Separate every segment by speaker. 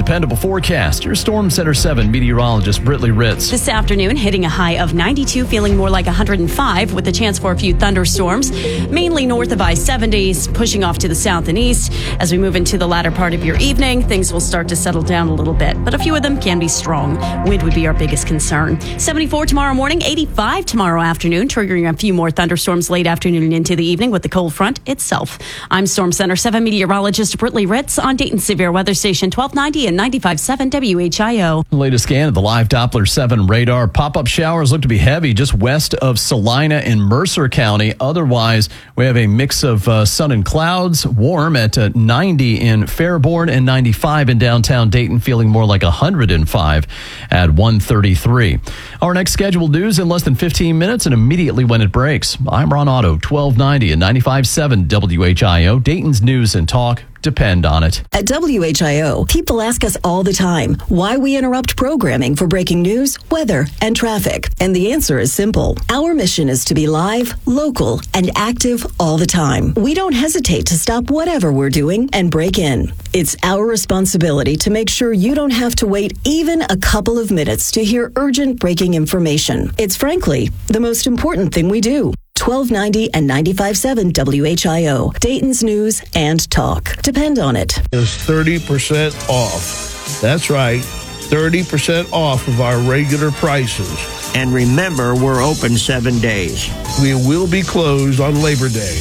Speaker 1: dependable forecast. Your Storm Center 7 meteorologist Britley Ritz.
Speaker 2: This afternoon, hitting a high of 92, feeling more like 105 with a chance for a few thunderstorms, mainly north of I-70s, pushing off to the south and east. As we move into the latter part of your evening, things will start to settle down a little bit, but a few of them can be strong. Wind would be our biggest concern. 74 tomorrow morning, 85 tomorrow afternoon, triggering a few more thunderstorms late afternoon and into the evening with the cold front itself. I'm Storm Center 7 meteorologist Britley Ritz on Dayton Severe Weather Station 1290 and 95.7 WHIO.
Speaker 1: The latest scan of the live Doppler 7 radar. Pop-up showers look to be heavy just west of Salina in Mercer County. Otherwise, we have a mix of sun and clouds. Warm at 90 in Fairborn and 95 in downtown Dayton, feeling more like 105 at 133. Our next scheduled news in less than 15 minutes and immediately when it breaks. I'm Ron Otto, 1290 and 95.7 WHIO. Dayton's news and talk depend on it.
Speaker 3: At WHIO, people ask us all the time why we interrupt programming for breaking news, weather, and traffic. And the answer is simple. Our mission is to be live, local, and active all the time. We don't hesitate to stop whatever we're doing and break in. It's our responsibility to make sure you don't have to wait even a couple of minutes to hear urgent breaking information. It's frankly the most important thing we do. 1290 and 95.7 WHIO. Dayton's news and talk. Depend on it.
Speaker 4: Is 30% off. That's right, 30% off of our regular prices.
Speaker 5: And remember, we're open 7 days.
Speaker 4: We will be closed on Labor Day.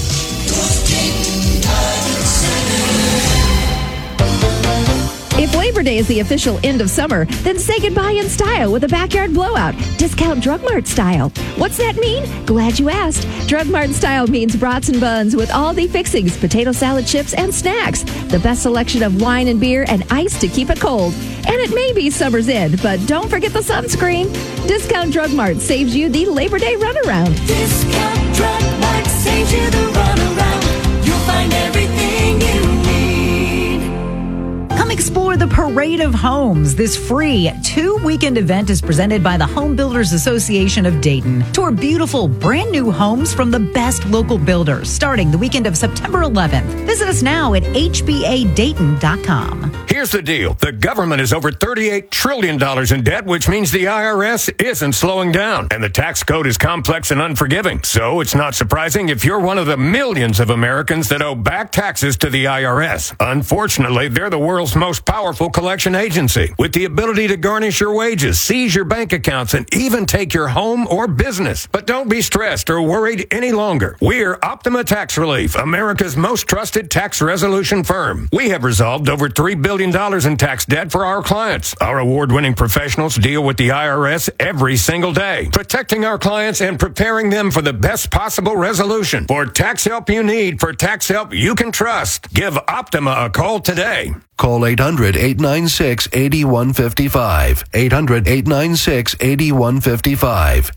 Speaker 6: If Labor Day is the official end of summer, then say goodbye in style with a backyard blowout. Discount Drug Mart style. What's that mean? Glad you asked. Drug Mart style means brats and buns with all the fixings, potato salad chips, and snacks. The best selection of wine and beer and ice to keep it cold. And it may be summer's end, but don't forget the sunscreen. Discount Drug Mart saves you the Labor Day runaround.
Speaker 7: Discount Drug Mart saves you the runaround. You'll find everything you need.
Speaker 8: Come explore the Parade of Homes. This free 2-weekend event is presented by the Home Builders Association of Dayton. Tour beautiful, brand new homes from the best local builders starting the weekend of September 11th. Visit us now at hbadayton.com.
Speaker 9: Here's the deal. The government is over $38 trillion in debt, which means the IRS isn't slowing down. And the tax code is complex and unforgiving. So it's not surprising if you're one of the millions of Americans that owe back taxes to the IRS. Unfortunately, they're the world's most powerful collection agency with the ability to garnish your wages, seize your bank accounts, and even take your home or business. But don't be stressed or worried any longer. We're Optima Tax Relief, America's most trusted tax resolution firm. We have resolved over $3 billion in tax debt for our clients. Our award-winning professionals deal with the IRS every single day, protecting our clients and preparing them for the best possible resolution. For tax help you need, for tax help you can trust, give Optima a call today.
Speaker 10: Call 800-896-8155. 800-896-8155.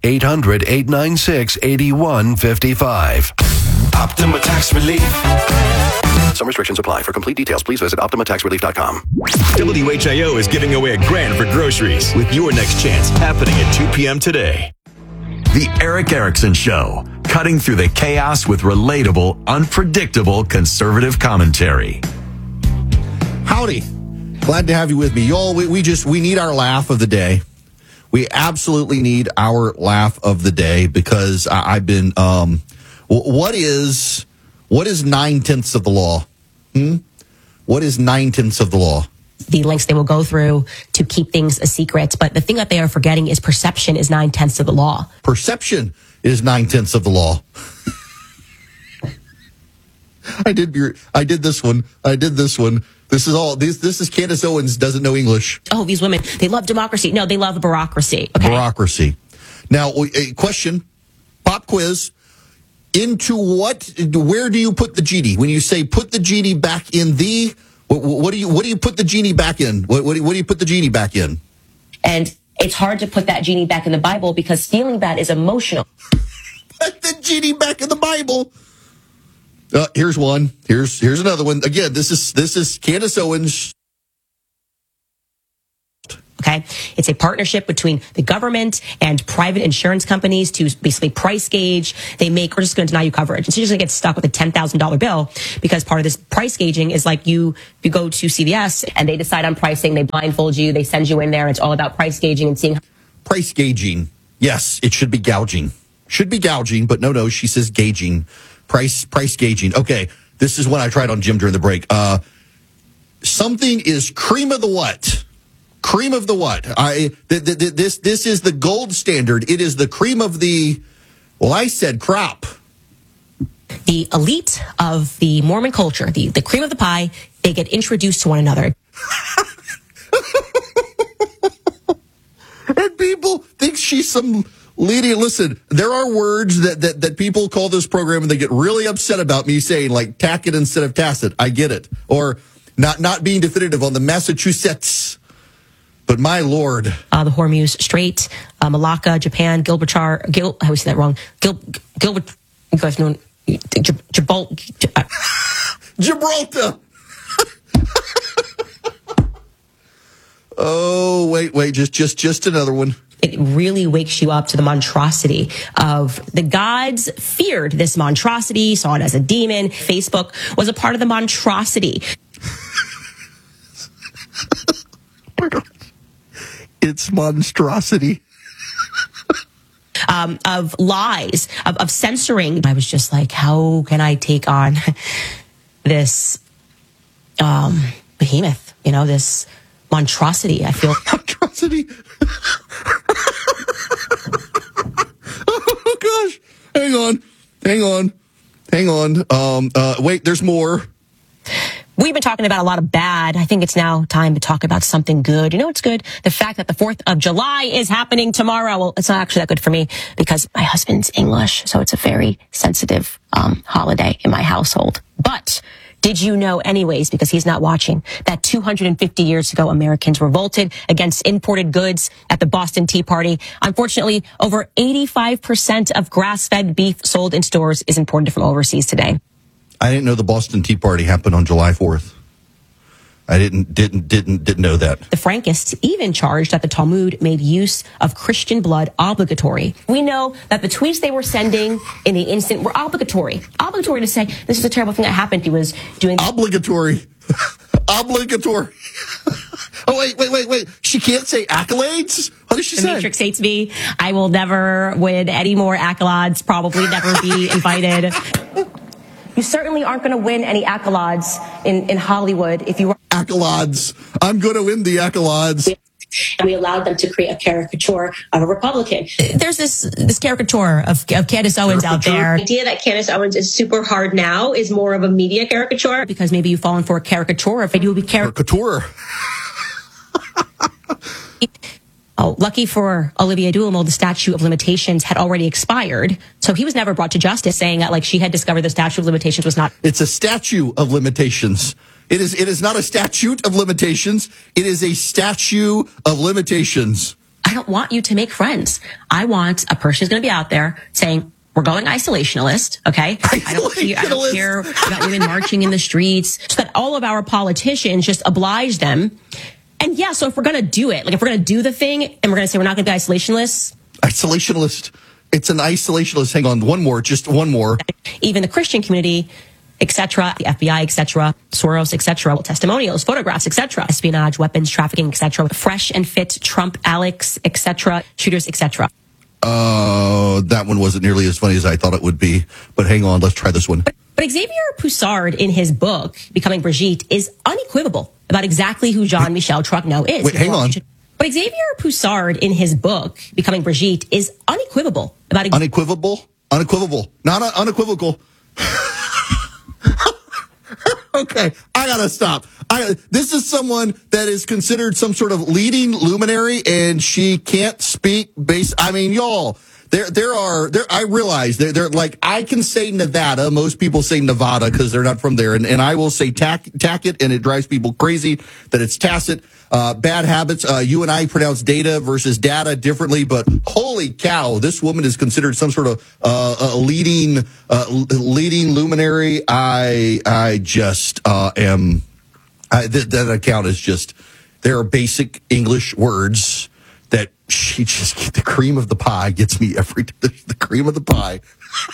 Speaker 10: 800-896-8155.
Speaker 11: Optima Tax Relief.
Speaker 10: Some restrictions apply. For complete details, please visit OptimaTaxRelief.com.
Speaker 11: WHIO is giving away $1,000 for groceries with your next chance happening at 2 p.m. today. The Eric Erickson Show, cutting through the chaos with relatable, unpredictable, conservative commentary.
Speaker 12: Howdy. Glad to have you with me. Y'all, we need our laugh of the day. We absolutely need our laugh of the day because I've been, what is 9/10 of the law? What is 9/10 of the law?
Speaker 13: The lengths they will go through to keep things a secret. But the thing that they are forgetting is perception is 9/10 of the law.
Speaker 12: Perception is 9/10 of the law. I did this one. This is Candace Owens doesn't know English.
Speaker 13: Oh, these women, they love democracy. No, they love bureaucracy. Okay?
Speaker 12: Bureaucracy. Now, a question, pop quiz. Where do you put the genie? When you say put the genie back in the, what do you put the genie back in? What do you put the genie back in?
Speaker 13: And it's hard to put that genie back in the Bible because feeling bad is emotional.
Speaker 12: Put the genie back in the Bible. Here's one. Here's another one. Again, this is Candace Owens.
Speaker 13: Okay. Okay. It's a partnership between the government and private insurance companies to basically price gauge. We're just going to deny you coverage. And so you're just going to get stuck with a $10,000 bill because part of this price gauging is like you go to CVS and they decide on pricing. They blindfold you. They send you in there. And it's all about price gauging and seeing.
Speaker 12: Price gauging. Yes, it should be gouging. Should be gouging, but no, she says gauging. Price gauging. Okay. This is one I tried on Jim during the break. Something is cream of the what? Cream of the what? This is the gold standard. It is the cream of the, well, I said crop.
Speaker 13: The elite of the Mormon culture, the cream of the pie, they get introduced to one another.
Speaker 12: And people think she's some lady. Listen, there are words that people call this program and they get really upset about me saying, like tacket instead of tacit. I get it. Or not being definitive on the Massachusetts. But my Lord.
Speaker 13: The Hormuz Strait, Malacca, Japan, Gibraltar, I always say that wrong. Gilbert, you guys know,
Speaker 12: Gibraltar. Oh, wait, just another one.
Speaker 13: It really wakes you up to the monstrosity of the gods feared this monstrosity, saw it as a demon. Facebook was a part of the monstrosity.
Speaker 12: It's monstrosity.
Speaker 13: Of lies, of censoring. I was just like, how can I take on this behemoth, this monstrosity? I feel
Speaker 12: monstrosity. Oh gosh. Hang on. Wait, there's more.
Speaker 13: We've been talking about a lot of bad. I think it's now time to talk about something good. You know what's good? The fact that the 4th of July is happening tomorrow. Well, it's not actually that good for me because my husband's English, so it's a very sensitive holiday in my household. But did you know anyways, because he's not watching, that 250 years ago, Americans revolted against imported goods at the Boston Tea Party? Unfortunately, over 85% of grass-fed beef sold in stores is imported from overseas today.
Speaker 12: I didn't know the Boston Tea Party happened on July 4th. I didn't know that.
Speaker 13: The Frankists even charged that the Talmud made use of Christian blood obligatory. We know that the tweets they were sending in the instant were obligatory. Obligatory to say, this is a terrible thing that happened. He was doing...
Speaker 12: Obligatory. Obligatory. Oh, wait. She can't say accolades? What did she say?
Speaker 13: The Matrix hates me. I will never win any more accolades, probably never be invited. You certainly aren't going to win any accolades in Hollywood if you were...
Speaker 12: Accolades. I'm going to win the accolades.
Speaker 13: And we allowed them to create a caricature of a Republican. There's this caricature of Candace Owens out there. The idea that Candace Owens is super hard now is more of a media caricature. Because maybe you've fallen for a caricature. If you will be caricature. Oh, lucky for Olivia Duhamel, the statute of limitations had already expired. So he was never brought to justice, saying that like she had discovered the statute of limitations was not.
Speaker 12: It's a statute of limitations. It is not a statute of limitations. It is a statute of limitations.
Speaker 13: I don't want you to make friends. I want a person who's going to be out there saying, we're going isolationist, okay? I don't care about women marching in the streets. So that all of our politicians just oblige them. And yeah, so if we're going to do it, like if we're going to do the thing and we're going to say we're not going to be isolationists.
Speaker 12: Isolationist. It's an isolationist. Hang on, just one more.
Speaker 13: Even the Christian community, etc., the FBI, etc., Soros, etc., testimonials, photographs, etc., espionage, weapons, trafficking, etc., fresh and fit, Trump, Alex, etc., shooters, etc.
Speaker 12: That one wasn't nearly as funny as I thought it would be. But hang on, let's try this one.
Speaker 13: But Xavier Poussard, in his book, Becoming Brigitte, is unequivocal about exactly who Jean-Michel Trogneau is.
Speaker 12: Wait, hang on.
Speaker 13: But Xavier Poussard, in his book, Becoming Brigitte, is unequivocal about...
Speaker 12: Unequivocal? Not unequivocal. Okay, I gotta stop. This is someone that is considered some sort of leading luminary, and she can't speak y'all. I realize they're like, I can say Nevada. Most people say Nevada because they're not from there. And I will say tacket, and it drives people crazy that it's tacit. Bad habits. You and I pronounce data versus data differently, but holy cow, this woman is considered some sort of leading luminary. I just am. That account is just There are basic English words that she just, the cream of the pie gets me every time. The cream of the pie.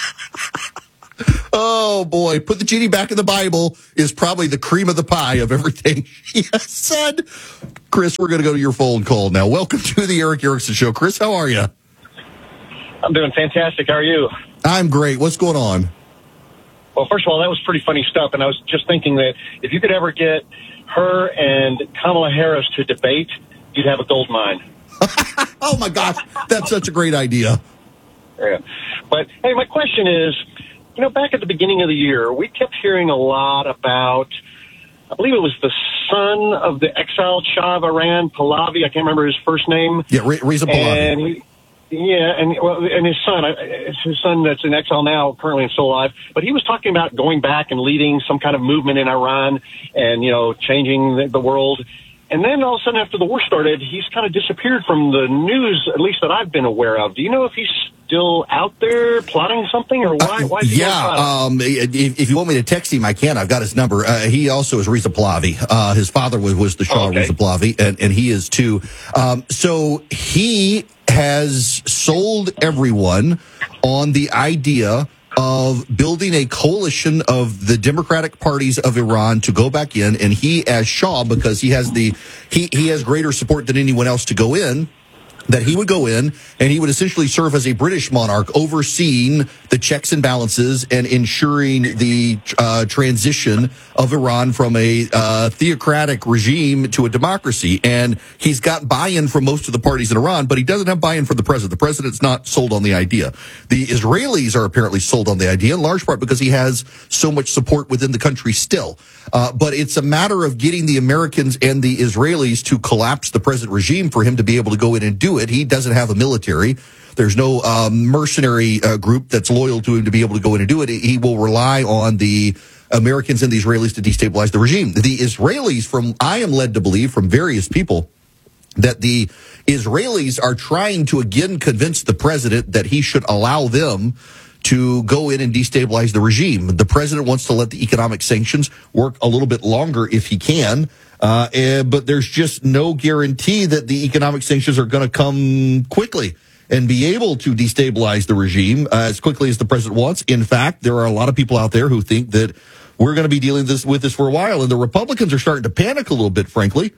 Speaker 12: Oh, boy. Put the genie back in the Bible is probably the cream of the pie of everything she has said. Chris, we're going to go to your phone call now. Welcome to the Eric Erickson Show. Chris, how are you?
Speaker 14: I'm doing fantastic. How are you?
Speaker 12: I'm great. What's going on?
Speaker 14: Well, first of all, that was pretty funny stuff, and I was just thinking that if you could ever get her and Kamala Harris to debate, you'd have a gold mine.
Speaker 12: Oh, my gosh. That's such a great idea.
Speaker 14: Yeah. But, hey, my question is, back at the beginning of the year, we kept hearing a lot about, I believe it was the son of the exiled Shah of Iran, Pahlavi. I can't remember his first name.
Speaker 12: Yeah, Reza Pahlavi.
Speaker 14: And his son that's in exile now, currently and still alive. But he was talking about going back and leading some kind of movement in Iran and, changing the world. And then all of a sudden after the war started, he's kind of disappeared from the news, at least that I've been aware of. Do you know if he's still out there plotting something, or why is he
Speaker 12: if you want me to text him, I can. I've got his number. He also is Reza Pahlavi. His father was the Shah Reza Pahlavi, and he is too. So he has sold everyone on the idea of building a coalition of the Democratic parties of Iran to go back in, and he as Shah, because he has he has greater support than anyone else to go in, that he would go in and he would essentially serve as a British monarch, overseeing the checks and balances and ensuring the transition of Iran from a theocratic regime to a democracy. And he's got buy-in from most of the parties in Iran, but he doesn't have buy-in from the president. The president's not sold on the idea. The Israelis are apparently sold on the idea, in large part because he has so much support within the country still. But it's a matter of getting the Americans and the Israelis to collapse the present regime for him to be able to go in and do it. He doesn't have a military. There's no mercenary group that's loyal to him to be able to go in and do it. He will rely on the Americans and the Israelis to destabilize the regime. The Israelis, I am led to believe from various people, that the Israelis are trying to again convince the president that he should allow them to go in and destabilize the regime. The president wants to let the economic sanctions work a little bit longer if he can, but there's just no guarantee that the economic sanctions are going to come quickly and be able to destabilize the regime as quickly as the president wants. In fact, there are a lot of people out there who think that we're going to be dealing with this for a while, and the Republicans are starting to panic a little bit, frankly,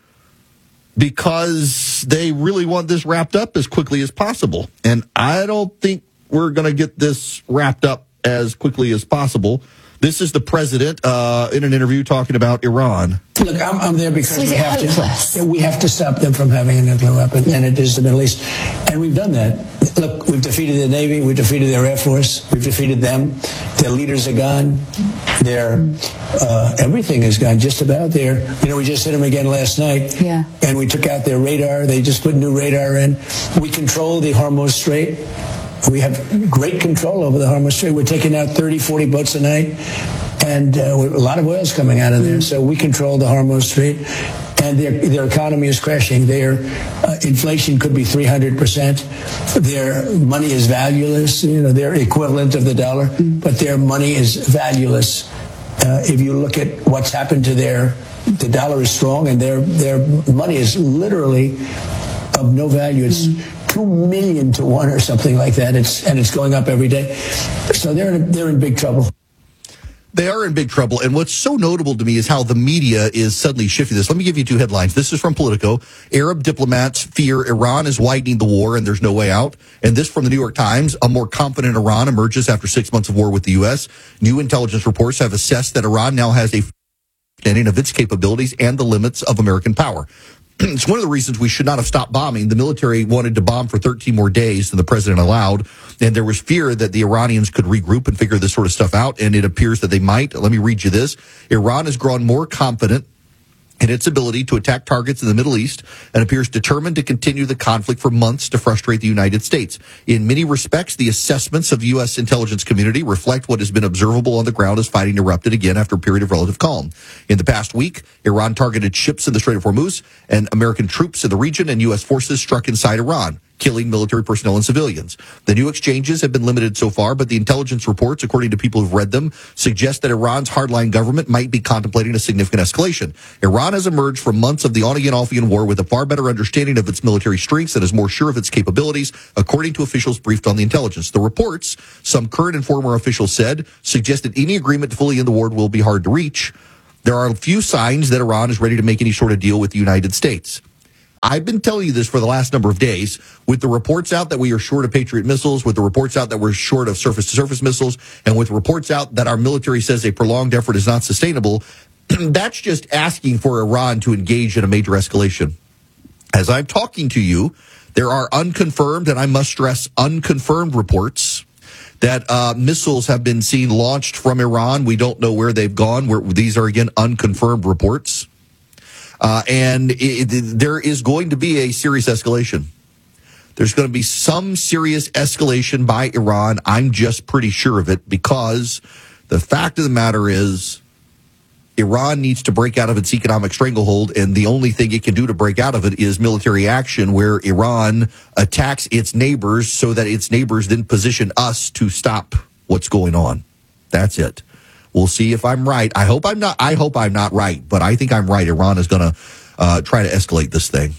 Speaker 12: because they really want this wrapped up as quickly as possible. And I don't think we're going to get this wrapped up as quickly as possible. This is the president in an interview talking about Iran.
Speaker 15: Look, I'm there because we have to stop them from having a nuclear weapon, and it is the Middle East. And we've done that. Look, we've defeated the Navy, we've defeated their Air Force, we've defeated them. Their leaders are gone. Everything is gone, just about there. We just hit them again last night. Yeah. And we took out their radar. They just put new radar in. We control the Hormuz Strait. We have great control over the Hormuz Strait. We're taking out 30, 40 boats a night, and a lot of oil's coming out of there. So we control the Hormuz Strait, and their economy is crashing. Their inflation could be 300%. Their money is valueless. They're equivalent of the dollar, but their money is valueless. If you look at what's happened to the dollar is strong, and their money is literally of no value. It's 2 million to 1 or something like that. It's going up every day. So they're in big trouble.
Speaker 12: They are in big trouble. And what's so notable to me is how the media is suddenly shifting this. Let me give you 2 headlines. This is from Politico. Arab diplomats fear Iran is widening the war and there's no way out. And this from the New York Times. A more confident Iran emerges after 6 months of war with the U.S. New intelligence reports have assessed that Iran now has a understanding of its capabilities and the limits of American power. It's one of the reasons we should not have stopped bombing. The military wanted to bomb for 13 more days than the president allowed, and there was fear that the Iranians could regroup and figure this sort of stuff out, and it appears that they might. Let me read you this. Iran has grown more confident in its ability to attack targets in the Middle East and appears determined to continue the conflict for months to frustrate the United States. In many respects, the assessments of the U.S. intelligence community reflect what has been observable on the ground as fighting erupted again after a period of relative calm. In the past week, Iran targeted ships in the Strait of Hormuz, and American troops in the region and U.S. forces struck inside Iran. killing military personnel and civilians. The new exchanges have been limited so far, but the intelligence reports, according to people who've read them, suggest that Iran's hardline government might be contemplating a significant escalation. Iran has emerged from months of the on-again, off-again war with a far better understanding of its military strengths and is more sure of its capabilities, according to officials briefed on the intelligence. The reports, some current and former officials said, suggest that any agreement to fully end the war will be hard to reach. There are a few signs that Iran is ready to make any sort of deal with the United States. I've been telling you this for the last number of days, with the reports out that we are short of Patriot missiles, with the reports out that we're short of surface-to-surface missiles, and with reports out that our military says a prolonged effort is not sustainable. That's just asking for Iran to engage in a major escalation. As I'm talking to you, there are unconfirmed, and I must stress unconfirmed reports that missiles have been seen launched from Iran. We don't know where they've gone. These are, again, unconfirmed reports. And there is going to be a serious escalation. There's going to be some serious escalation by Iran. I'm just pretty sure of it, because the fact of the matter is Iran needs to break out of its economic stranglehold, and the only thing it can do to break out of it is military action, where Iran attacks its neighbors so that its neighbors then position us to stop what's going on. That's it. We'll see if I'm right. I hope I'm not right, but I think I'm right. Iran is going to try to escalate this thing.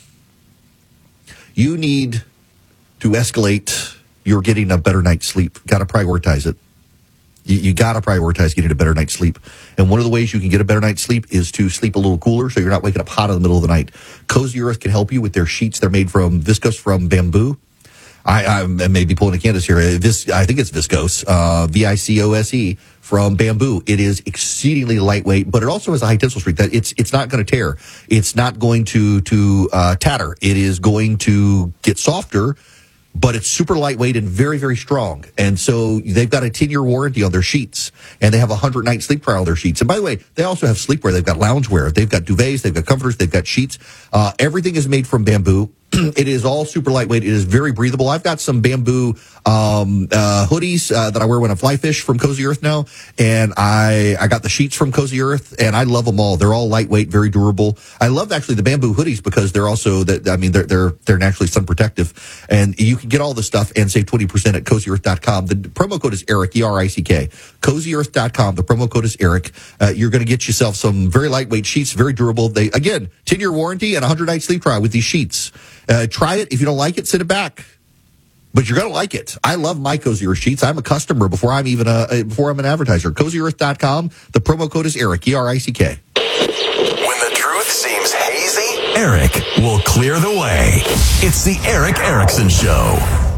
Speaker 12: You need to escalate. You're getting a better night's sleep. Got to prioritize it. You got to prioritize getting a better night's sleep. And one of the ways you can get a better night's sleep is to sleep a little cooler, so you're not waking up hot in the middle of the night. Cozy Earth can help you with their sheets. They're made from viscose from bamboo. I may be pulling a Candace here. I think it's viscose, VICOSE, from bamboo. It is exceedingly lightweight, but it also has a high tensile strength. That it's not going to tear. It's not going to tatter. It is going to get softer, but it's super lightweight and very, very strong. And so they've got a 10-year warranty on their sheets, and they have a 100-night sleep trial on their sheets. And by the way, they also have sleepwear. They've got loungewear. They've got duvets. They've got comforters. They've got sheets. Everything is made from bamboo. It is all super lightweight. It is very breathable. I've got some bamboo hoodies that I wear when I fly fish from Cozy Earth now, and I got the sheets from Cozy Earth, and I love them all. They're all lightweight, very durable. I love actually the bamboo hoodies because they're also they're naturally sun protective, and you can get all this stuff and save 20% at CozyEarth.com. The promo code is Eric, ERICK. CozyEarth.com. The promo code is Eric. You're going to get yourself some very lightweight sheets, very durable. They, again, 10-year warranty and 100-night sleep trial with these sheets. Try it. If you don't like it, send it back. But you're going to like it. I love my Cozy Earth sheets. I'm a customer before I'm an advertiser. CozyEarth.com. The promo code is Eric, ERICK.
Speaker 11: When the truth seems hazy, Eric will clear the way. It's the Eric Erickson Show.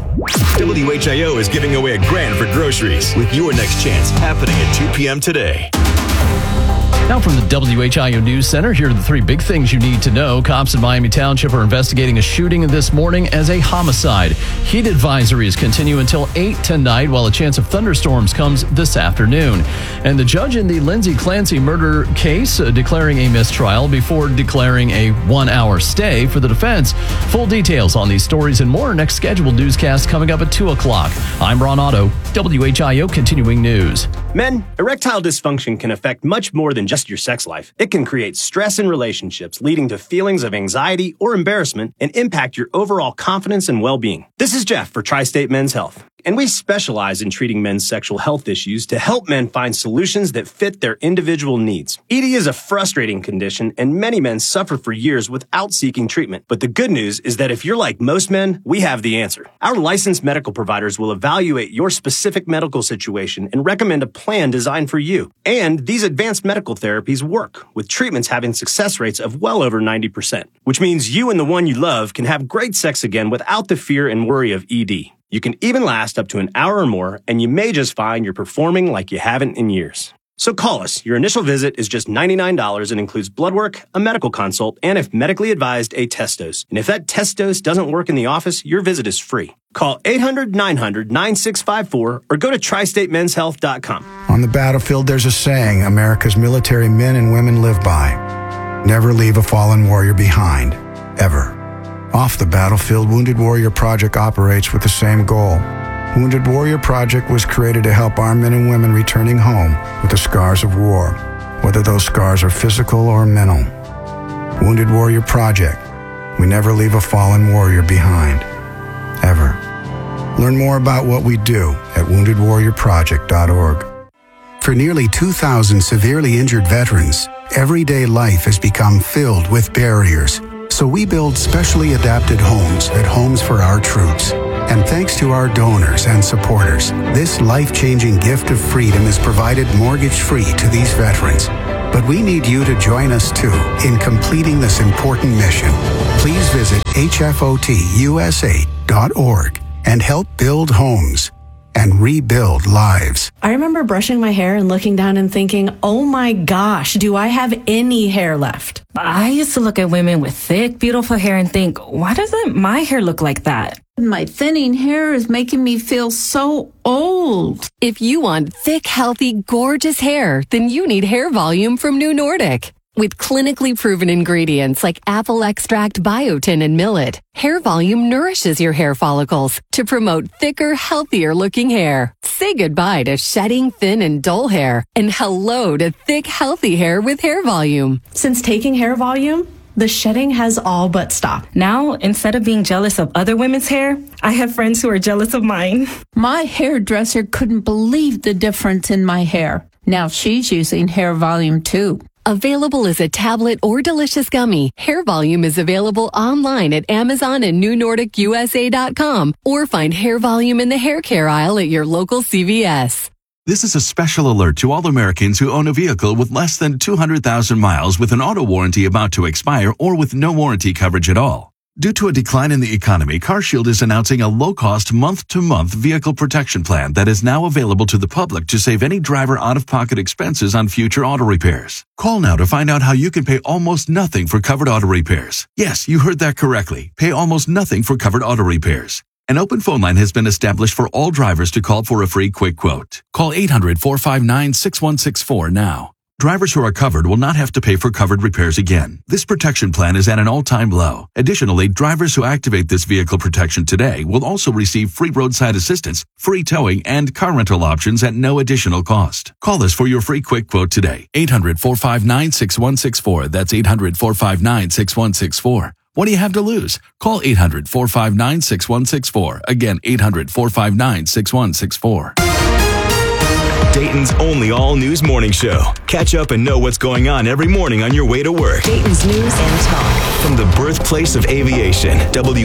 Speaker 11: WHIO is giving away $1,000 for groceries with your next chance happening at 2 p.m. today.
Speaker 1: Now from the WHIO News Center, here are the three big things you need to know. Cops in Miami Township are investigating a shooting this morning as a homicide. Heat advisories continue until 8 tonight, while a chance of thunderstorms comes this afternoon. And the judge in the Lindsay Clancy murder case declaring a mistrial before declaring a 1-hour stay for the defense. Full details on these stories and more next scheduled newscast coming up at 2 o'clock. I'm Ron Otto, WHIO Continuing News.
Speaker 16: Men, erectile dysfunction can affect much more than just your sex life. It can create stress in relationships, leading to feelings of anxiety or embarrassment, and impact your overall confidence and well-being. This is Jeff for Tri-State Men's Health, and we specialize in treating men's sexual health issues to help men find solutions that fit their individual needs. ED is a frustrating condition, and many men suffer for years without seeking treatment. But the good news is that if you're like most men, we have the answer. Our licensed medical providers will evaluate your specific medical situation and recommend a plan designed for you. And these advanced medical therapies work, with treatments having success rates of well over 90%, which means you and the one you love can have great sex again without the fear and worry of ED. You can even last up to an hour or more, and you may just find you're performing like you haven't in years. So call us. Your initial visit is just $99 and includes blood work, a medical consult, and if medically advised, a test dose. And if that test dose doesn't work in the office, your visit is free. Call 800-900-9654 or go to TriStateMen'sHealth.com.
Speaker 17: On the battlefield, there's a saying America's military men and women live by. Never leave a fallen warrior behind, ever. Off the battlefield, Wounded Warrior Project operates with the same goal. Wounded Warrior Project was created to help our men and women returning home with the scars of war, whether those scars are physical or mental. Wounded Warrior Project. We never leave a fallen warrior behind, ever. Learn more about what we do at woundedwarriorproject.org. For nearly 2,000 severely injured veterans, everyday life has become filled with barriers. So we build specially adapted homes at Homes for Our Troops. And thanks to our donors and supporters, this life-changing gift of freedom is provided mortgage-free to these veterans. But we need you to join us too in completing this important mission. Please visit hfotusa.org and help build homes and rebuild lives.
Speaker 18: I remember brushing my hair and looking down and thinking, oh my gosh, do I have any hair left?
Speaker 19: I used to look at women with thick, beautiful hair and think, why doesn't my hair look like that?
Speaker 20: My thinning hair is making me feel so old.
Speaker 21: If you want thick, healthy, gorgeous hair, then you need Hair Volume from New Nordic. With clinically proven ingredients like apple extract, biotin, and millet, Hair Volume nourishes your hair follicles to promote thicker, healthier looking hair. Say goodbye to shedding, thin, and dull hair, and hello to thick, healthy hair with Hair Volume.
Speaker 18: Since taking Hair Volume, the shedding has all but stopped.
Speaker 19: Now, instead of being jealous of other women's hair, I have friends who are jealous of mine.
Speaker 20: My hairdresser couldn't believe the difference in my hair. Now she's using Hair Volume too.
Speaker 21: Available as a tablet or delicious gummy, Hair Volume is available online at Amazon and NewNordicUSA.com, or find Hair Volume in the hair care aisle at your local CVS.
Speaker 11: This is a special alert to all Americans who own a vehicle with less than 200,000 miles with an auto warranty about to expire or with no warranty coverage at all. Due to a decline in the economy, CarShield is announcing a low-cost month-to-month vehicle protection plan that is now available to the public to save any driver out-of-pocket expenses on future auto repairs. Call now to find out how you can pay almost nothing for covered auto repairs. Yes, you heard that correctly. Pay almost nothing for covered auto repairs. An open phone line has been established for all drivers to call for a free quick quote. Call 800-459-6164 now. Drivers who are covered will not have to pay for covered repairs again. This protection plan is at an all-time low. Additionally, drivers who activate this vehicle protection today will also receive free roadside assistance, free towing, and car rental options at no additional cost. Call us for your free quick quote today. 800-459-6164. That's 800-459-6164. What do you have to lose? Call 800-459-6164. Again, 800-459-6164.
Speaker 22: Dayton's only all-news morning show. Catch up and know what's going on every morning on your way to work.
Speaker 3: Dayton's News and Talk.
Speaker 22: From the birthplace of aviation,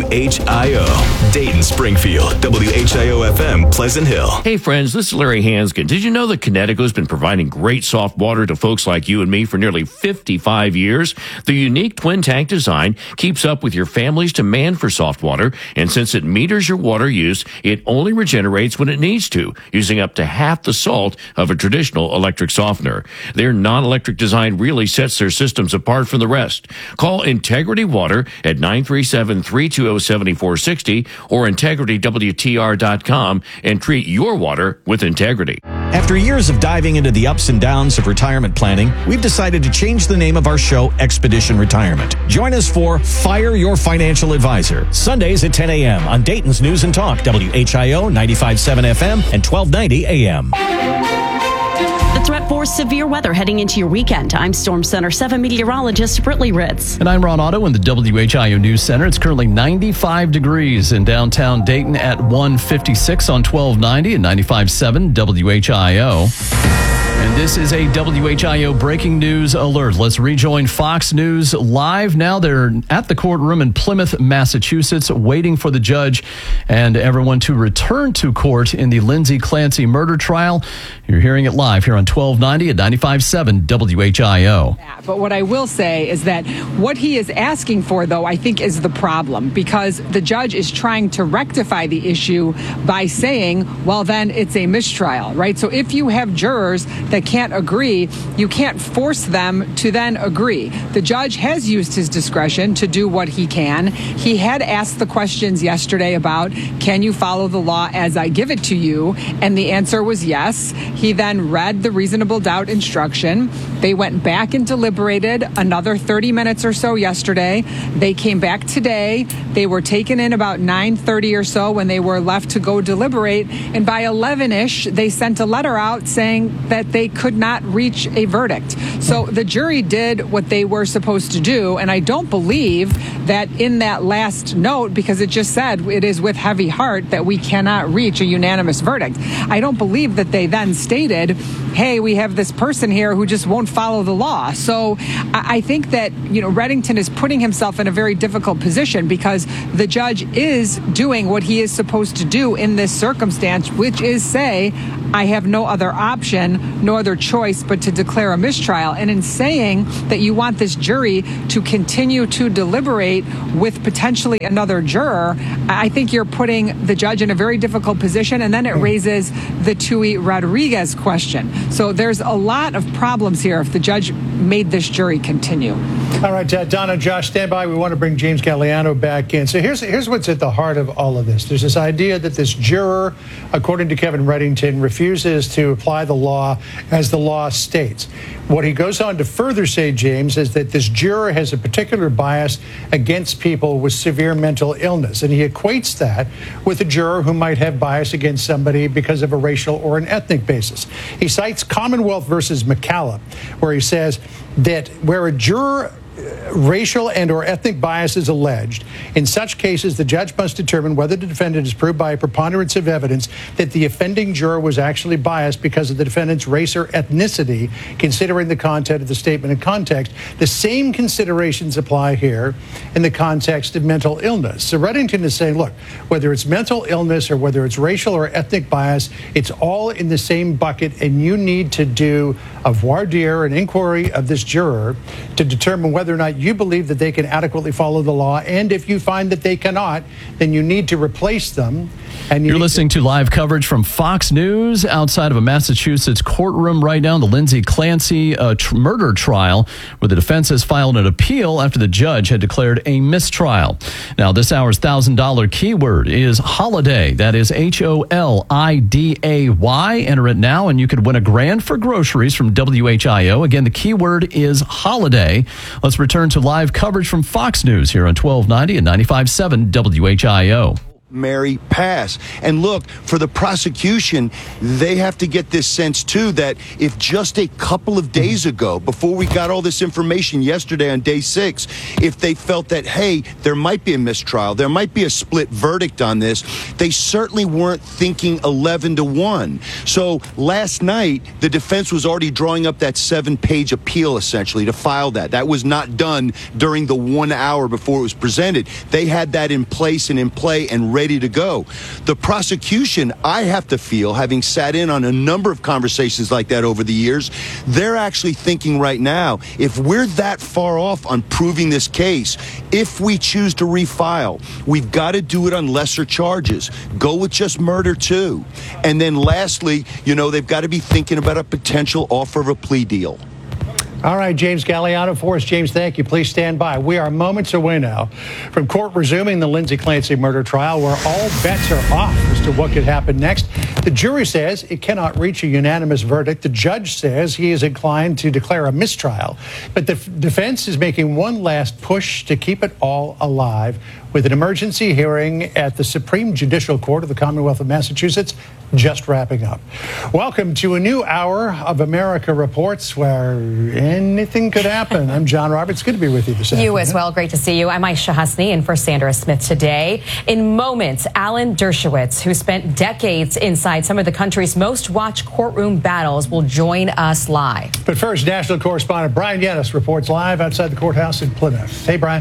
Speaker 22: WHIO. Dayton, Springfield, WHIO-FM, Pleasant Hill.
Speaker 23: Hey friends, this is Larry Hanskin. Did you know that Connecticut has been providing great soft water to folks like you and me for nearly 55 years? The unique twin tank design keeps up with your family's demand for soft water, and since it meters your water use, it only regenerates when it needs to, using up to half the salt of a traditional electric softener. Their non-electric design really sets their systems apart from the rest. Call Integrity Water at 937-320-7460 or integritywtr.com and treat your water with integrity.
Speaker 24: After years of diving into the ups and downs of retirement planning, we've decided to change the name of our show, Expedition Retirement. Join us for Fire Your Financial Advisor, Sundays at 10 a.m. on Dayton's News and Talk, WHIO 95.7 FM and 1290 a.m.
Speaker 2: The threat for severe weather heading into your weekend. I'm Storm Center 7 meteorologist Britley Ritz.
Speaker 1: And I'm Ron Otto in the WHIO News Center. It's currently 95 degrees in downtown Dayton at 156 on 1290 and 95.7 WHIO. And this is a WHIO breaking news alert. Let's rejoin Fox News live now. They're at the courtroom in Plymouth, Massachusetts, waiting for the judge and everyone to return to court in the Lindsay Clancy murder trial. You're hearing it live here on 1290 at 95.7 WHIO.
Speaker 25: But what I will say is that what he is asking for, though, I think is the problem, because the judge is trying to rectify the issue by saying, well, then it's a mistrial, right? So if you have jurors that can't agree, you can't force them to then agree. The judge has used his discretion to do what he can. He had asked the questions yesterday about, can you follow the law as I give it to you? And the answer was yes. He then read the reasonable doubt instruction. They went back and deliberated another 30 minutes or so yesterday. They came back today. They were taken in about 9:30 or so when they were left to go deliberate. And by 11-ish, they sent a letter out saying that they they could not reach a verdict. So the jury did what they were supposed to do, and I don't believe that in that last note, because it just said it is with heavy heart that we cannot reach a unanimous verdict. I don't believe that they then stated, hey, we have this person here who just won't follow the law. So I think that, Reddington is putting himself in a very difficult position because the judge is doing what he is supposed to do in this circumstance, which is say, I have no other option, no other choice but to declare a mistrial. And in saying that you want this jury to continue to deliberate with potentially another juror, I think you're putting the judge in a very difficult position. And then it raises the Tui Rodriguez question. So there's a lot of problems here if the judge made this jury continue.
Speaker 4: All right, Donna, Josh, stand by. We want to bring James Galliano back in. So here's what's at the heart of all of this. There's this idea that this juror, according to Kevin Reddington, refuses to apply the law as the law states. What he goes on to further say, James, is that this juror has a particular bias against people with severe mental illness. And he equates that with a juror who might have bias against somebody because of a racial or an ethnic basis. He cites Commonwealth versus McCallum, where he says that where a juror racial and or ethnic bias is alleged, in such cases the judge must determine whether the defendant is proved by a preponderance of evidence that the offending juror was actually biased because of the defendant's race or ethnicity, considering the content of the statement in context. The same considerations apply here in the context of mental illness. So Reddington is saying, look, whether it's mental illness or whether it's racial or ethnic bias, it's all in the same bucket, and you need to do a voir dire, an inquiry of this juror to determine whether or not you believe that they can adequately follow the law. And if you find that they cannot, then you need to replace them. And
Speaker 1: you're listening to live coverage from Fox News outside of a Massachusetts courtroom right now, the Lindsay Clancy murder trial, where the defense has filed an appeal after the judge had declared a mistrial. Now, this hour's $1,000 keyword is holiday. That is HOLIDAY. Enter it now, and you could win $1,000 for groceries from WHIO. Again, the keyword is holiday. Let's return to live coverage from Fox News here on 1290 and 95.7 WHIO.
Speaker 5: Mary pass. And look, for the prosecution, they have to get this sense too that if just a couple of days ago, before we got all this information yesterday on day 6, if they felt that, hey, there might be a mistrial, there might be a split verdict on this, they certainly weren't thinking 11-1. So last night, the defense was already drawing up that 7-page appeal, essentially, to file that. That was not done during the 1 hour before it was presented. They had that in place and in play and ready to go. The prosecution, I have to feel, having sat in on a number of conversations like that over the years, they're actually thinking right now, if we're that far off on proving this case, if we choose to refile, we've got to do it on lesser charges. Go with just murder too. And then lastly, they've got to be thinking about a potential offer of a plea deal.
Speaker 4: All right, James Galliano for us. James, thank you. Please stand by. We are moments away now from court resuming the Lindsay Clancy murder trial, where all bets are off as to what could happen next. The jury says it cannot reach a unanimous verdict. The judge says he is inclined to declare a mistrial. But the defense is making one last push to keep it all alive with an emergency hearing at the Supreme Judicial Court of the Commonwealth of Massachusetts just wrapping up. Welcome to a new hour of America Reports, where anything could happen. I'm John Roberts. Good to be with you this afternoon.
Speaker 6: You as well. Great to see you. I'm Aisha Hasni in for Sandra Smith today. In moments, Alan Dershowitz, who spent decades inside some of the country's most watched courtroom battles, will join us live.
Speaker 4: But first, national correspondent Brian Yanis reports live outside the courthouse in Plymouth. Hey, Brian.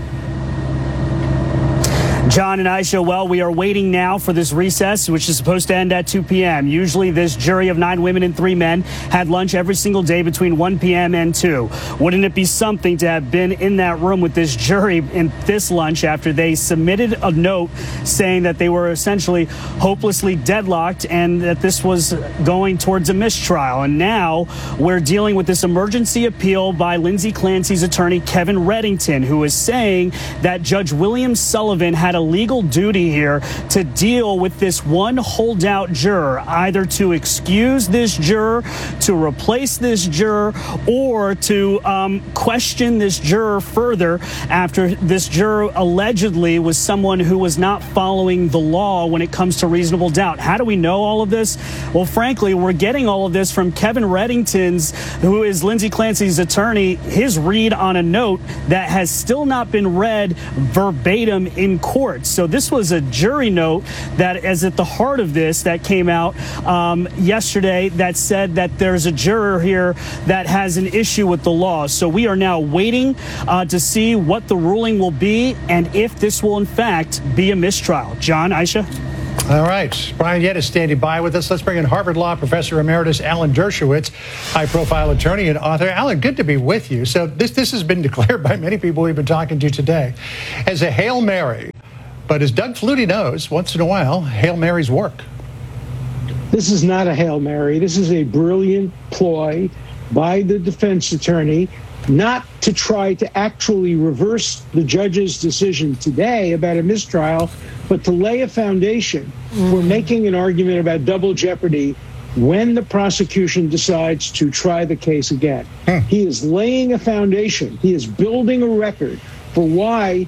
Speaker 7: John and Aisha, well, we are waiting now for this recess, which is supposed to end at 2 p.m. Usually this jury of 9 women and 3 men had lunch every single day between 1 p.m. and 2. Wouldn't it be something to have been in that room with this jury in this lunch after they submitted a note saying that they were essentially hopelessly deadlocked and that this was going towards a mistrial? And now we're dealing with this emergency appeal by Lindsay Clancy's attorney, Kevin Reddington, who is saying that Judge William Sullivan had a legal duty here to deal with this one holdout juror, either to excuse this juror, to replace this juror, or to question this juror further after this juror allegedly was someone who was not following the law when it comes to reasonable doubt. How do we know all of this? Well, frankly, we're getting all of this from Kevin Reddington's, who is Lindsay Clancy's attorney, his read on a note that has still not been read verbatim in court. So this was a jury note that is at the heart of this that came out yesterday that said that there's a juror here that has an issue with the law. So we are now waiting to see what the ruling will be and if this will in fact be a mistrial. John, Aisha?
Speaker 4: All right. Brian Yett is standing by with us. Let's bring in Harvard Law Professor Emeritus Alan Dershowitz, high-profile attorney and author. Alan, good to be with you. So this has been declared by many people we've been talking to today as a Hail Mary. But as Doug Flutie knows, once in a while, Hail Marys work.
Speaker 8: This is not a Hail Mary. This is a brilliant ploy by the defense attorney not to try to actually reverse the judge's decision today about a mistrial, but to lay a foundation for making an argument about double jeopardy when the prosecution decides to try the case again. He is laying a foundation. He is building a record for why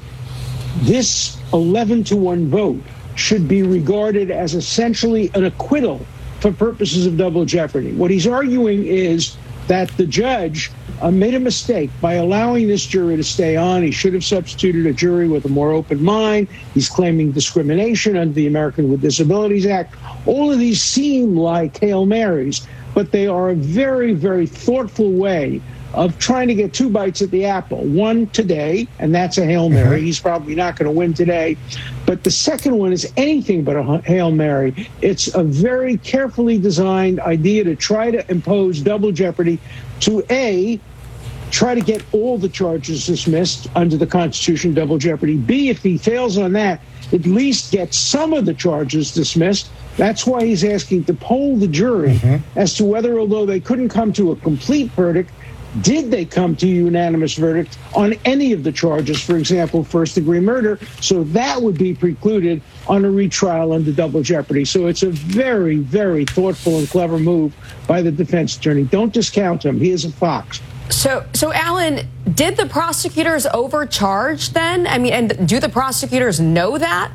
Speaker 8: this 11-1 vote should be regarded as essentially an acquittal for purposes of double jeopardy. What he's arguing is that the judge made a mistake by allowing this jury to stay on. He should have substituted a jury with a more open mind. He's claiming discrimination under the American with Disabilities Act. All of these seem like Hail Marys, but they are a very, very thoughtful way of trying to get two bites at the apple. One today, and that's a Hail Mary. He's probably not going to win today. But the second one is anything but a Hail Mary. It's a very carefully designed idea to try to impose double jeopardy to A, try to get all the charges dismissed under the Constitution, double jeopardy. B, if he fails on that, at least get some of the charges dismissed. That's why he's asking to poll the jury as to whether, although they couldn't come to a complete verdict, did they come to a unanimous verdict on any of the charges, for example, first-degree murder? So that would be precluded on a retrial under double jeopardy. So it's a very, very thoughtful and clever move by the defense attorney. Don't discount him. He is a fox.
Speaker 6: So Alan, did the prosecutors overcharge then? I mean, and do the prosecutors know that?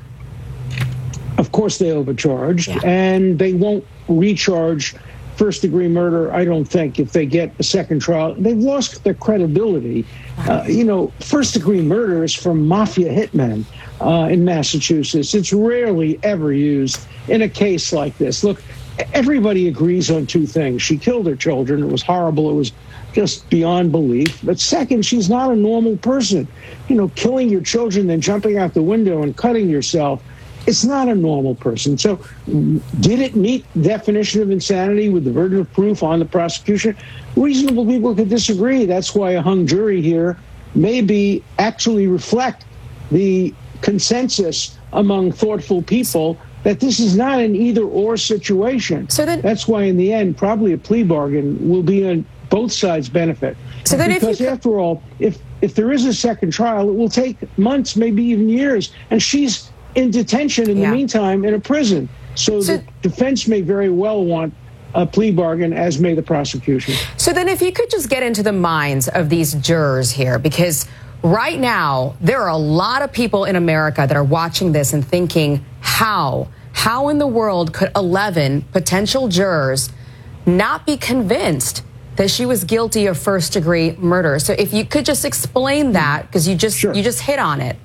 Speaker 8: Of course they overcharged, and they won't recharge first-degree murder, I don't think, if they get a second trial. They've lost their credibility. First-degree murder is from mafia hitmen in Massachusetts. It's rarely ever used in a case like this. Look, everybody agrees on two things. She killed her children. It was horrible. It was just beyond belief. But second, she's not a normal person. Killing your children, then jumping out the window and cutting yourself, it's not a normal person. So did it meet the definition of insanity with the burden of proof on the prosecution? Reasonable people could disagree. That's why a hung jury here maybe actually reflect the consensus among thoughtful people that this is not an either-or situation. So that's why in the end, probably a plea bargain will be on both sides' benefit. So then because after all, if there is a second trial, it will take months, maybe even years. And she's in detention in the meantime in a prison. So the defense may very well want a plea bargain, as may the prosecution.
Speaker 6: So then if you could just get into the minds of these jurors here, because right now there are a lot of people in America that are watching this and thinking, how in the world could 11 potential jurors not be convinced that she was guilty of first-degree murder? So if you could just explain that, because you just hit on it.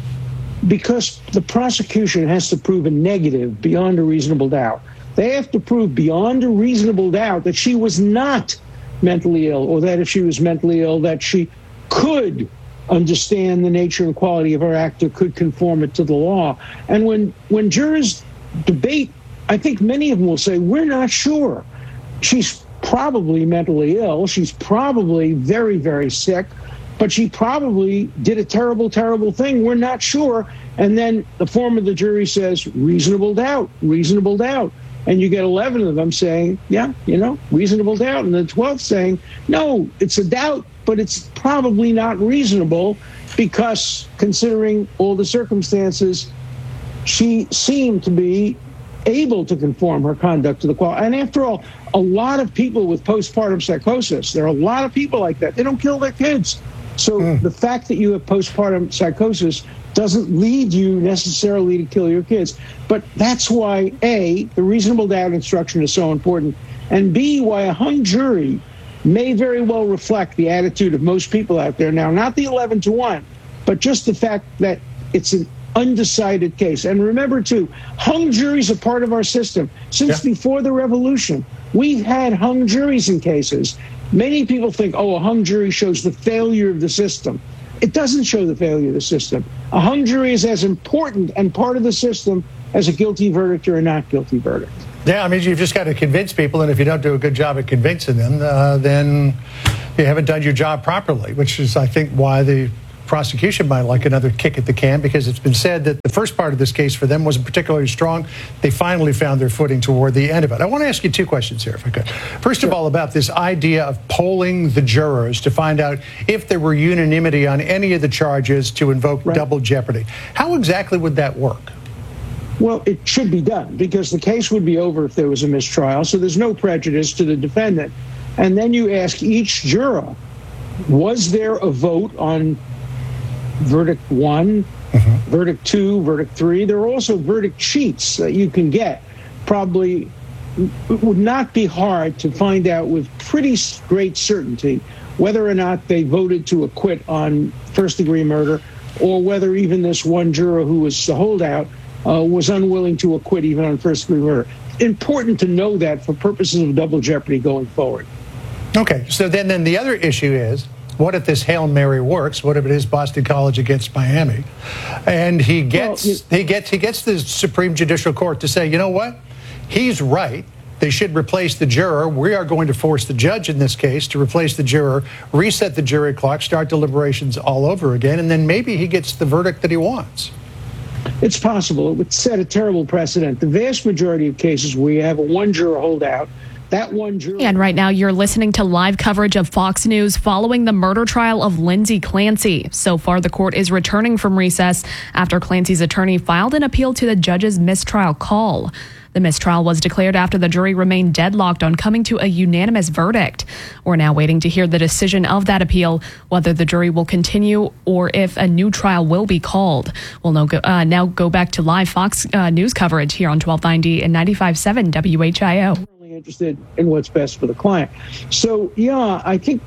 Speaker 8: Because the prosecution has to prove a negative beyond a reasonable doubt. They have to prove beyond a reasonable doubt that she was not mentally ill, or that if she was mentally ill, that she could understand the nature and quality of her act or could conform it to the law. And when jurors debate, I think many of them will say, we're not sure. She's probably mentally ill. She's probably very, very sick. But she probably did a terrible, terrible thing. We're not sure. And then the form of the jury says, reasonable doubt, reasonable doubt. And you get 11 of them saying, reasonable doubt. And the 12th saying, no, it's a doubt, but it's probably not reasonable. because considering all the circumstances, she seemed to be able to conform her conduct to the quality. And after all, a lot of people with postpartum psychosis, there are a lot of people like that. They don't kill their kids. So the fact that you have postpartum psychosis doesn't lead you necessarily to kill your kids. But that's why, A, the reasonable doubt instruction is so important, and B, why a hung jury may very well reflect the attitude of most people out there. Now, not the 11-1, but just the fact that it's an undecided case. And remember, too, hung juries are part of our system. Since before the revolution, we've had hung juries in cases. Many people think, oh, a hung jury shows the failure of the system. It doesn't show the failure of the system. A hung jury is as important and part of the system as a guilty verdict or a not guilty verdict.
Speaker 4: Yeah, I mean, you've just got to convince people, and if you don't do a good job at convincing them, then you haven't done your job properly, which is, I think, why the prosecution might like another kick at the can, because it's been said that the first part of this case for them wasn't particularly strong. They finally found their footing toward the end of it. I want to ask you two questions here, if I could. First of all, about this idea of polling the jurors to find out if there were unanimity on any of the charges to invoke double jeopardy. How exactly would that work?
Speaker 8: Well, it should be done, because the case would be over if there was a mistrial, so there's no prejudice to the defendant. And then you ask each juror, was there a vote on verdict 1, verdict 2, verdict 3? There are also verdict sheets that you can get. Probably it would not be hard to find out with pretty great certainty whether or not they voted to acquit on first-degree murder, or whether even this one juror who was the holdout was unwilling to acquit even on first-degree murder. Important to know that for purposes of double jeopardy going forward.
Speaker 4: Okay, so then the other issue is, what if this Hail Mary works? What if it is Boston College against Miami? And he gets the Supreme Judicial Court to say, you know what? He's right. They should replace the juror. We are going to force the judge in this case to replace the juror, reset the jury clock, start deliberations all over again, and then maybe he gets the verdict that he wants.
Speaker 8: It's possible. It would set a terrible precedent. The vast majority of cases where you have a one juror holdout, that one juror...
Speaker 9: And right now you're listening to live coverage of Fox News following the murder trial of Lindsay Clancy. So far, the court is returning from recess after Clancy's attorney filed an appeal to the judge's mistrial call. The mistrial was declared after the jury remained deadlocked on coming to a unanimous verdict. We're now waiting to hear the decision of that appeal, whether the jury will continue or if a new trial will be called. We'll now go back to live Fox News coverage here on 1290 and 95.7 WHIO.
Speaker 8: Interested in what's best for the client. So, yeah, I think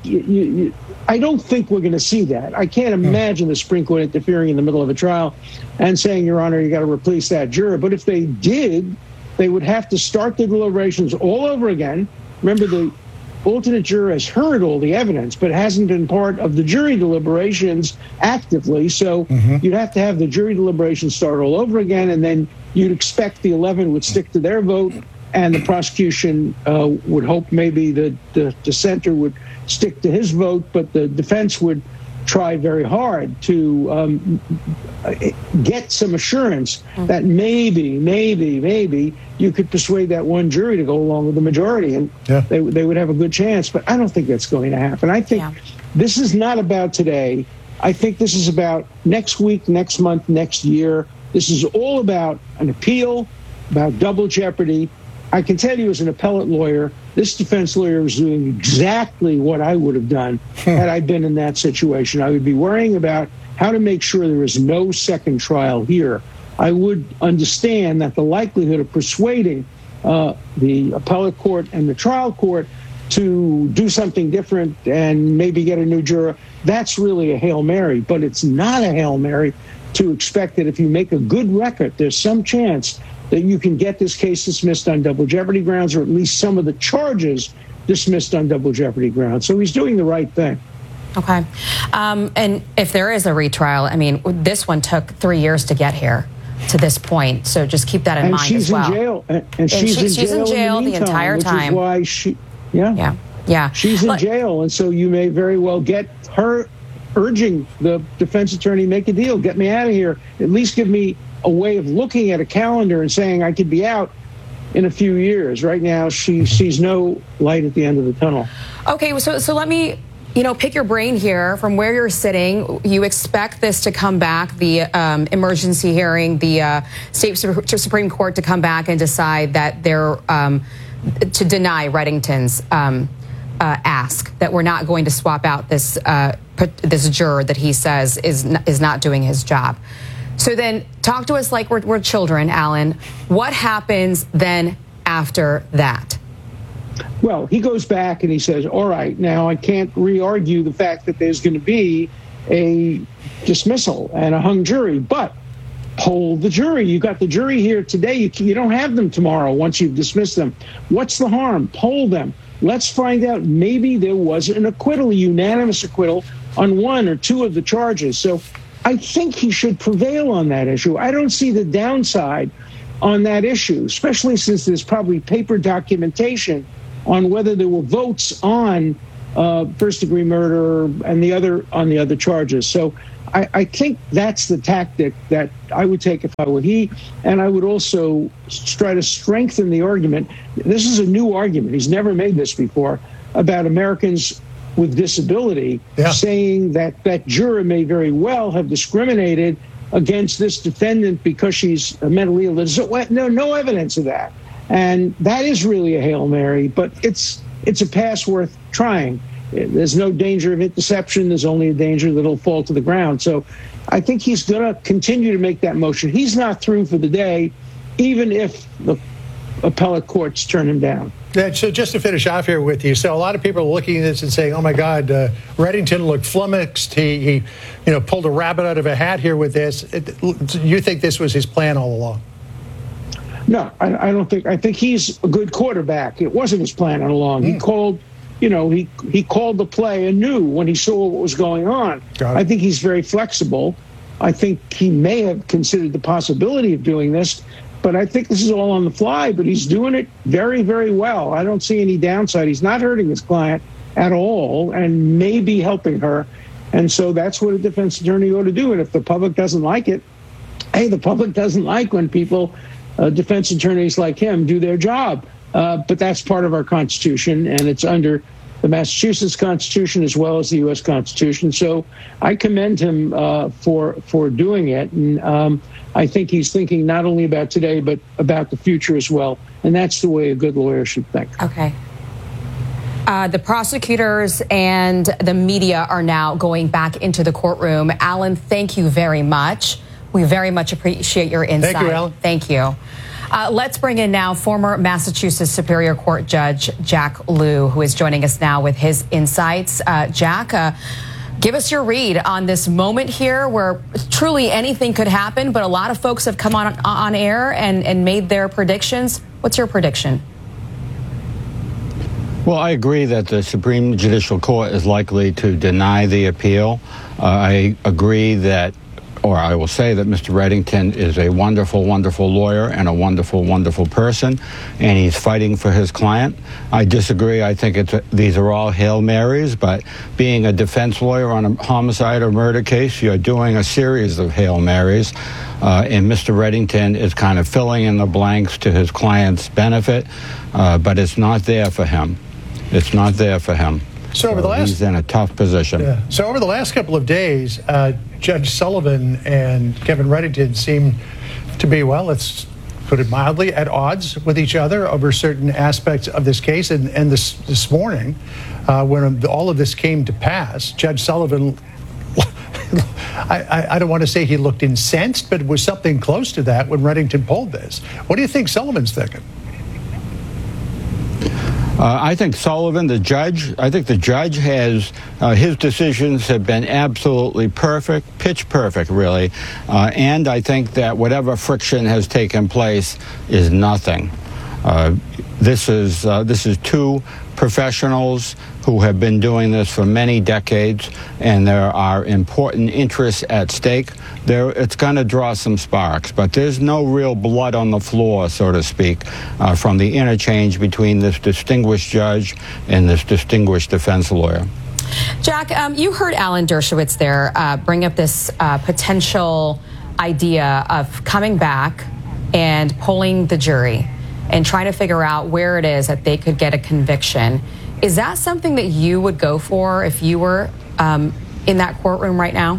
Speaker 8: I don't think we're going to see that. I can't imagine the Supreme Court interfering in the middle of a trial and saying, Your Honor, you got to replace that juror. But if they did, they would have to start the deliberations all over again. Remember, the alternate juror has heard all the evidence, but hasn't been part of the jury deliberations actively. So you'd have to have the jury deliberations start all over again, and then you'd expect the 11 would stick to their vote, and the prosecution would hope maybe the dissenter would stick to his vote, but the defense would try very hard to get some assurance that maybe you could persuade that one jury to go along with the majority, and they would have a good chance. But I don't think that's going to happen. I think this is not about today. I think this is about next week, next month, next year. This is all about an appeal, about double jeopardy. I can tell you as an appellate lawyer, this defense lawyer was doing exactly what I would have done had I been in that situation. I would be worrying about how to make sure there is no second trial here. I would understand that the likelihood of persuading the appellate court and the trial court to do something different and maybe get a new juror, that's really a Hail Mary. But it's not a Hail Mary to expect that if you make a good record, there's some chance that you can get this case dismissed on double jeopardy grounds, or at least some of the charges dismissed on double jeopardy grounds. So he's doing the right thing.
Speaker 6: Okay. And if there is a retrial, I mean, this one took 3 years to get here to this point. So just keep that in mind as well.
Speaker 8: And she's in jail
Speaker 6: the entire time.
Speaker 8: Which is why she's in jail. And so you may very well get her urging the defense attorney, make a deal, get me out of here, at least give me a way of looking at a calendar and saying I could be out in a few years. Right now, she sees no light at the end of the tunnel.
Speaker 6: Okay, so let me pick your brain here from where you're sitting. You expect this to come back, the emergency hearing, the state Supreme Court to come back and decide that they're to deny Reddington's ask, that we're not going to swap out this juror that he says is not doing his job. So then talk to us like we're children, Alan. What happens then after that?
Speaker 8: Well, he goes back and he says, all right, now I can't re-argue the fact that there's going to be a dismissal and a hung jury, but poll the jury. You got the jury here today. You don't have them tomorrow once you've dismissed them. What's the harm? Poll them. Let's find out. Maybe there was an acquittal, a unanimous acquittal on one or two of the charges. So I think he should prevail on that issue. I don't see the downside on that issue, especially since there's probably paper documentation on whether there were votes on first-degree murder and on the other charges. So I think that's the tactic that I would take if I were he, and I would also try to strengthen the argument. This is a new argument. He's never made this before about Americans with disability, saying that that juror may very well have discriminated against this defendant because she's mentally ill. There's no evidence of that. And that is really a Hail Mary, but it's a pass worth trying. There's no danger of interception. There's only a danger that it'll fall to the ground. So I think he's going to continue to make that motion. He's not through for the day, even if the appellate courts turn him down.
Speaker 4: Yeah, so just to finish off here with you, so a lot of people are looking at this and saying, oh, my God, Reddington looked flummoxed. He pulled a rabbit out of a hat here with this. You think this was his plan all along?
Speaker 8: No, I don't think. I think he's a good quarterback. It wasn't his plan all along. He called, he called the play anew when he saw what was going on. I think he's very flexible. I think he may have considered the possibility of doing this, but I think this is all on the fly. But he's doing it very, very well. I don't see any downside. He's not hurting his client at all, and maybe helping her. And so that's what a defense attorney ought to do. And if the public doesn't like it, hey, the public doesn't like when people. Defense attorneys like him do their job. But that's part of our Constitution, and it's under the Massachusetts Constitution as well as the U.S. Constitution. So I commend him for doing it. And I think he's thinking not only about today, but about the future as well. And that's the way a good lawyer should think.
Speaker 6: Okay. The prosecutors and the media are now going back into the courtroom. Alan, thank you very much. We very much appreciate your insight.
Speaker 4: Thank you, Alan.
Speaker 6: Thank you. Let's bring in now former Massachusetts Superior Court Judge Jack Lew, who is joining us now with his insights. Jack, give us your read on this moment here where truly anything could happen, but a lot of folks have come on air and made their predictions. What's your prediction?
Speaker 10: Well, I agree that the Supreme Judicial Court is likely to deny the appeal. I agree that I will say that Mr. Reddington is a wonderful, wonderful lawyer and a wonderful, wonderful person, and he's fighting for his client. I disagree. I think these are all Hail Marys, but being a defense lawyer on a homicide or murder case, you're doing a series of Hail Marys, and Mr. Reddington is kind of filling in the blanks to his client's benefit, but it's not there for him. It's not there for him.
Speaker 4: So
Speaker 10: he's in a tough position.
Speaker 4: Yeah. So over the last couple of days, Judge Sullivan and Kevin Reddington seem to be, well, let's put it mildly, at odds with each other over certain aspects of this case. And this morning, when all of this came to pass, Judge Sullivan, I don't want to say he looked incensed, but it was something close to that when Reddington pulled this. What do you think Sullivan's thinking?
Speaker 10: I think Sullivan, the judge has, his decisions have been absolutely perfect, pitch perfect, really. And I think that whatever friction has taken place is nothing. This is two professionals who have been doing this for many decades, and there are important interests at stake. It's going to draw some sparks, but there's no real blood on the floor, so to speak, from the interchange between this distinguished judge and this distinguished defense lawyer.
Speaker 6: Jack, you heard Alan Dershowitz there bring up this potential idea of coming back and polling the jury and trying to figure out where it is that they could get a conviction. Is that something that you would go for if you were in that courtroom right now?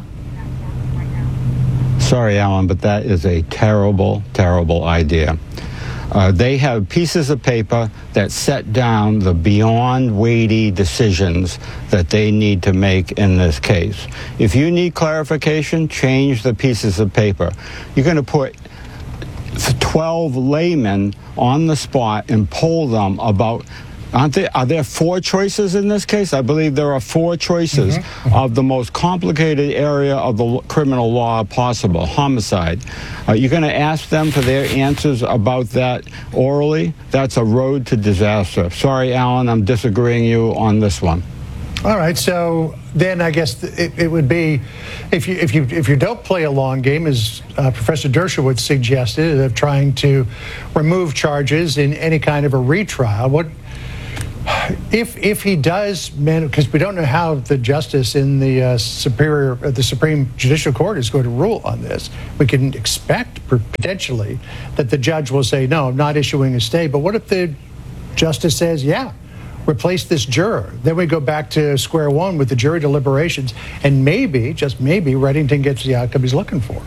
Speaker 10: Sorry, Alan, but that is a terrible, terrible idea. They have pieces of paper that set down the beyond weighty decisions that they need to make in this case. If you need clarification, change the pieces of paper. You're going to put 12 laymen on the spot and poll them about, are there 4 choices in this case? I believe there are 4 choices of the most complicated area of the criminal law possible, homicide. You're going to ask them for their answers about that orally? That's a road to disaster. Sorry, Alan, I'm disagreeing you on this one.
Speaker 4: All right, so then I guess it would be, if you don't play a long game, as Professor Dershowitz suggested, of trying to remove charges in any kind of a retrial, what if he does, because we don't know how the justice in the Supreme Judicial Court is going to rule on this. We can expect potentially that the judge will say, no, I'm not issuing a stay. But what if the justice says, yeah, replace this juror? Then we go back to square one with the jury deliberations, and maybe, just maybe, Reddington gets the outcome he's looking for.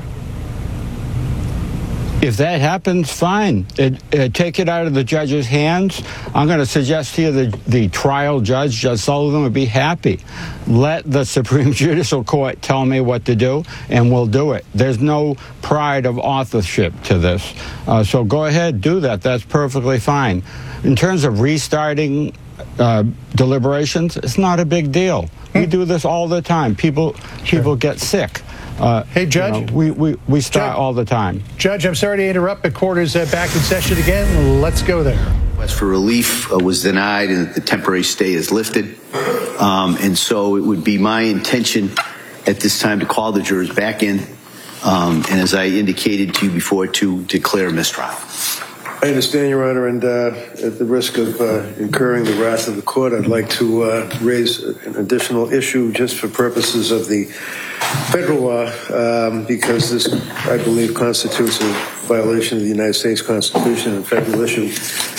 Speaker 10: If that happens, fine. Take it out of the judge's hands. I'm going to suggest here the trial judge, Judge Sullivan, would be happy. Let the Supreme Judicial Court tell me what to do, and we'll do it. There's no pride of authorship to this. So go ahead, do that. That's perfectly fine. In terms of restarting deliberations, it's not a big deal. We do this all the time. People get sick.
Speaker 4: Hey, Judge.
Speaker 10: We start all the time.
Speaker 4: Judge, I'm sorry to interrupt, but court is back in session again. Let's go there.
Speaker 12: Request for relief was denied and the temporary stay is lifted. And so it would be my intention at this time to call the jurors back in. And as I indicated to you before, to declare mistrial.
Speaker 13: I understand, Your Honor, and at the risk of incurring the wrath of the court, I'd like to raise an additional issue just for purposes of the federal law, because this, I believe, constitutes a violation of the United States Constitution and federal issue.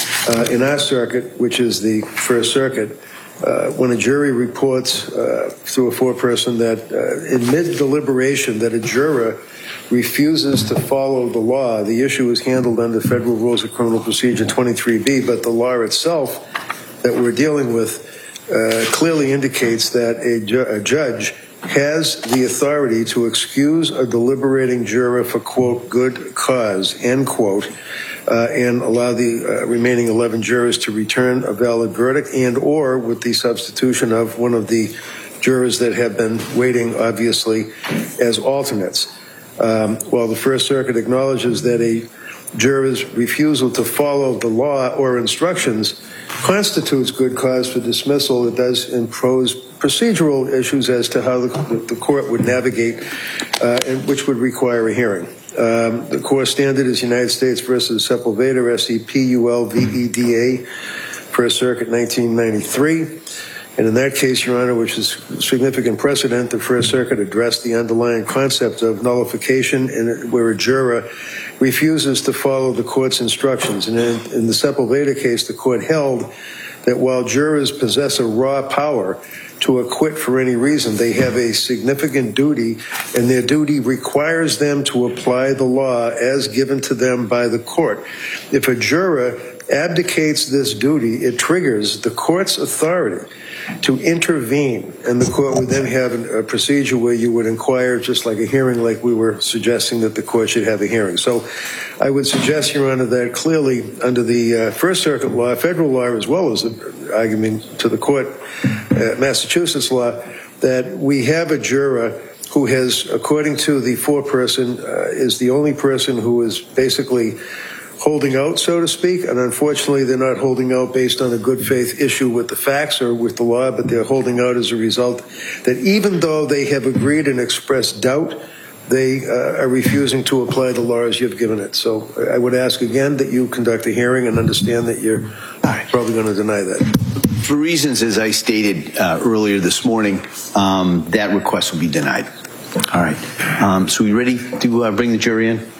Speaker 13: In our circuit, which is the First Circuit, when a jury reports through a foreperson that in mid-deliberation that a juror refuses to follow the law, the issue is handled under Federal Rules of Criminal Procedure 23B, but the law itself that we're dealing with clearly indicates that a judge has the authority to excuse a deliberating juror for, quote, good cause, end quote, and allow the remaining 11 jurors to return a valid verdict and or with the substitution of one of the jurors that have been waiting, obviously, as alternates. While the First Circuit acknowledges that a juror's refusal to follow the law or instructions constitutes good cause for dismissal, it does impose procedural issues as to how the court would navigate, and which would require a hearing. The core standard is United States versus Sepulveda, SEPULVEDA, First Circuit, 1993. And in that case, Your Honor, which is significant precedent, the First Circuit addressed the underlying concept of nullification where a juror refuses to follow the court's instructions. And in the Sepulveda case, the court held that while jurors possess a raw power to acquit for any reason, they have a significant duty, and their duty requires them to apply the law as given to them by the court. If a juror abdicates this duty, it triggers the court's authority to intervene, and the court would then have a procedure where you would inquire, just like a hearing, like we were suggesting that the court should have a hearing. So I would suggest, Your Honor, that clearly under the First Circuit law, federal law, as well as the argument to the court, Massachusetts law, that we have a juror who has, according to the foreperson, is the only person who is basically holding out, so to speak, and unfortunately they're not holding out based on a good faith issue with the facts or with the law, but they're holding out as a result that even though they have agreed and expressed doubt, they are refusing to apply the law as you've given it. So I would ask again that you conduct a hearing and understand that you're probably going to deny that.
Speaker 12: For reasons, as I stated earlier this morning, that request will be denied. All right. So we ready to bring the jury in?